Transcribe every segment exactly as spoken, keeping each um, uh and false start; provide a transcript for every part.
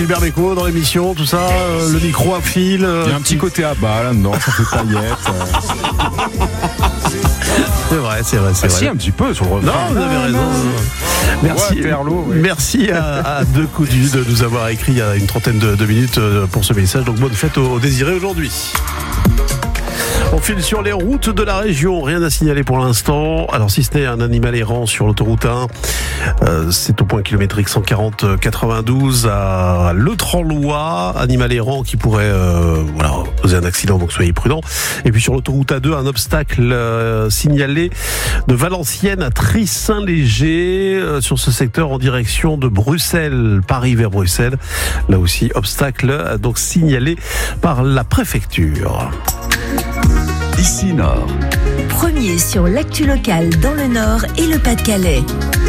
Gilbert Bécaud dans l'émission, tout ça, euh, le micro à fil. Euh, Il y a un petit côté à bas là-dedans, ça fait paillettes. Euh... C'est vrai, c'est vrai, c'est ah, vrai. Si, un petit peu sur le refrain. Non, vous avez raison. Merci, Ouais, Perlo, oui. merci à, à Deux Coups de de nous avoir écrit il y a une trentaine de, de minutes pour ce message. Donc bonne fête aux désirés aujourd'hui. On file sur les routes de la région, rien à signaler pour l'instant. Alors si ce n'est un animal errant sur l'autoroute un, euh, c'est au point kilométrique cent quarante quatre-vingt-douze à Le Tranlois, animal errant qui pourrait euh, voilà, causer un accident, donc soyez prudents. Et puis sur l'autoroute A deux, un obstacle euh, signalé de Valenciennes à Tris-Saint-Léger, euh, sur ce secteur en direction de Bruxelles, Paris vers Bruxelles. Là aussi, obstacle euh, donc signalé par la préfecture. Ici Nord. Premier sur l'actu locale dans le Nord et le Pas-de-Calais.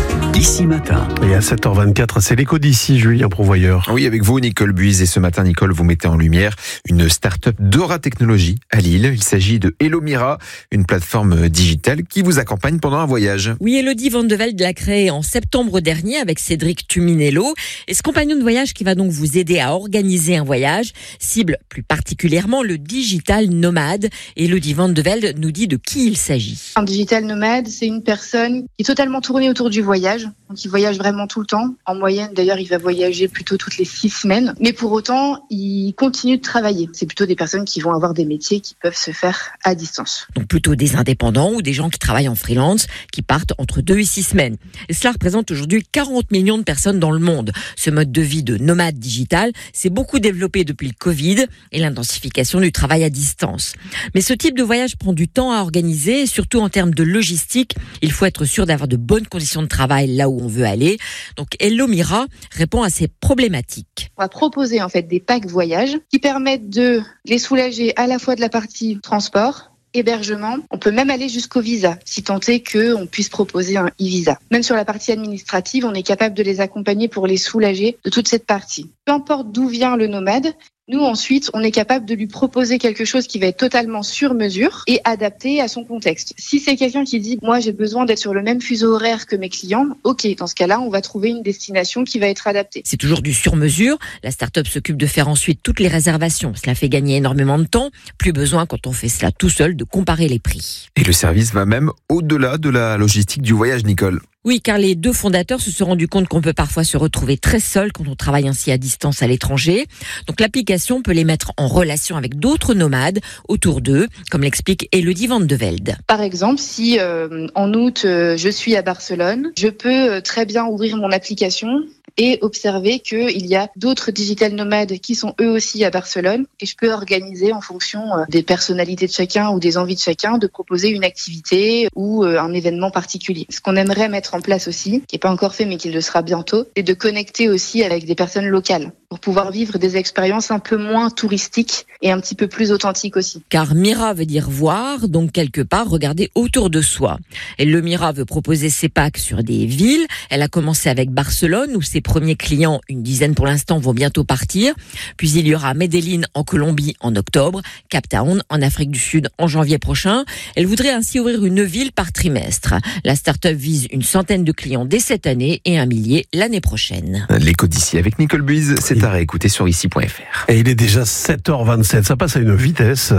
Ici Matin. Et à sept heures vingt-quatre, c'est l'écho d'ici, Julien Pourvoyeur. Oui, avec vous, Nicole Buise. Et ce matin, Nicole, vous mettez en lumière une start-up Dora Technologies à Lille. Il s'agit de Elomira, une plateforme digitale qui vous accompagne pendant un voyage. Oui, Elodie Van de Velde l'a créé en septembre dernier avec Cédric Tuminello. Et ce compagnon de voyage qui va donc vous aider à organiser un voyage cible plus particulièrement le digital nomade. Et Elodie Van de Velde nous dit de qui il s'agit. Un digital nomade, c'est une personne qui est totalement tournée autour du voyage. Donc il voyage vraiment tout le temps. En moyenne, d'ailleurs, il va voyager plutôt toutes les six semaines. Mais pour autant, il continue de travailler. C'est plutôt des personnes qui vont avoir des métiers qui peuvent se faire à distance. Donc plutôt des indépendants ou des gens qui travaillent en freelance, qui partent entre deux et six semaines. Et cela représente aujourd'hui quarante millions de personnes dans le monde. Ce mode de vie de nomade digital s'est beaucoup développé depuis le Covid et l'intensification du travail à distance. Mais ce type de voyage prend du temps à organiser, et surtout en termes de logistique. Il faut être sûr d'avoir de bonnes conditions de travail là où on veut aller. Donc Elomira répond à ces problématiques. On va proposer en fait des packs voyage qui permettent de les soulager à la fois de la partie transport, hébergement. On peut même aller jusqu'au visa, si tant est qu'on puisse proposer un e-visa. Même sur la partie administrative, on est capable de les accompagner pour les soulager de toute cette partie. Peu importe d'où vient le nomade, nous, ensuite, on est capable de lui proposer quelque chose qui va être totalement sur mesure et adapté à son contexte. Si c'est quelqu'un qui dit « moi, j'ai besoin d'être sur le même fuseau horaire que mes clients », ok, dans ce cas-là, on va trouver une destination qui va être adaptée. C'est toujours du sur-mesure. La start-up s'occupe de faire ensuite toutes les réservations. Cela fait gagner énormément de temps. Plus besoin, quand on fait cela tout seul, de comparer les prix. Et le service va même au-delà de la logistique du voyage, Nicole. Oui, car les deux fondateurs se sont rendus compte qu'on peut parfois se retrouver très seul quand on travaille ainsi à distance à l'étranger. Donc l'application peut les mettre en relation avec d'autres nomades autour d'eux, comme l'explique Elodie Van de Velde. Par exemple, si euh, en août, euh, je suis à Barcelone, je peux euh, très bien ouvrir mon application et observer qu'il y a d'autres digital nomades qui sont eux aussi à Barcelone et je peux organiser en fonction des personnalités de chacun ou des envies de chacun de proposer une activité ou un événement particulier. Ce qu'on aimerait mettre en place aussi, qui n'est pas encore fait mais qui le sera bientôt, c'est de connecter aussi avec des personnes locales pour pouvoir vivre des expériences un peu moins touristiques et un petit peu plus authentiques aussi. Car Mira veut dire voir, donc quelque part regarder autour de soi. Et le Mira veut proposer ses packs sur des villes. Elle a commencé avec Barcelone où ses premiers clients, une dizaine pour l'instant, vont bientôt partir. Puis il y aura Medellín en Colombie en octobre, Cape Town en Afrique du Sud en janvier prochain. Elle voudrait ainsi ouvrir une ville par trimestre. La start-up vise une centaine de clients dès cette année et un millier l'année prochaine. L'écho d'ici avec Nicole Buise, c'est à réécouter sur ici point f r. Et il est déjà sept heures vingt-sept, ça passe à une vitesse.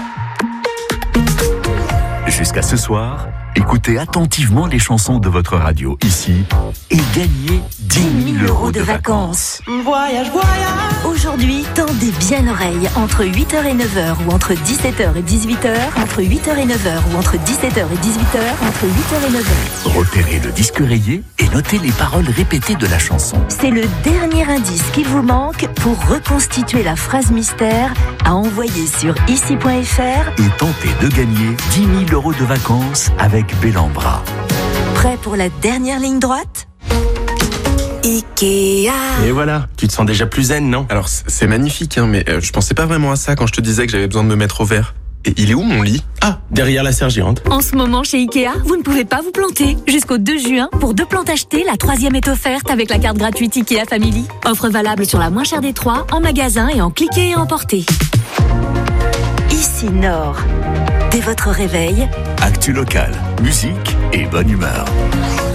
Jusqu'à ce soir, écoutez attentivement les chansons de votre radio ici et gagnez dix mille euros de vacances. Voyage, voyage. Aujourd'hui, tendez bien l'oreille entre huit heures et neuf heures ou entre dix-sept heures et dix-huit heures, entre huit heures et neuf heures ou entre dix-sept heures et dix-huit heures, entre huit heures et neuf heures. Repérez le disque rayé et notez les paroles répétées de la chanson. C'est le dernier indice qu'il vous manque pour reconstituer la phrase mystère à envoyer sur ici point f r et tentez de gagner dix mille euros de vacances avec Bellambra. Prêt pour la dernière ligne droite ? Ikea. Et voilà, tu te sens déjà plus zen, non? Alors c'est magnifique, hein, mais euh, je pensais pas vraiment à ça quand je te disais que j'avais besoin de me mettre au vert. Et il est où mon lit? Ah, derrière la sergente. En ce moment chez Ikea, vous ne pouvez pas vous planter. Jusqu'au deux juin, pour deux plantes achetées, la troisième est offerte avec la carte gratuite Ikea Family. Offre valable sur la moins chère des trois, en magasin et en cliquer et emporter. Ici Nord. Dès votre réveil, actu locale, musique et bonne humeur.